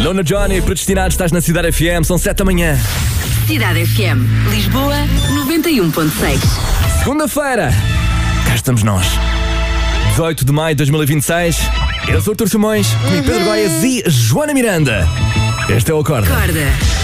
Lona Johnny, predestinado, estás na Cidade FM, são 7 da manhã. Cidade FM, Lisboa, 91.6. Segunda-feira, cá estamos nós. 18 de maio de 2026. Eu sou o Artur Simões, comigo Pedro Goiás e Joana Miranda. Este é o Acorda. Acorda.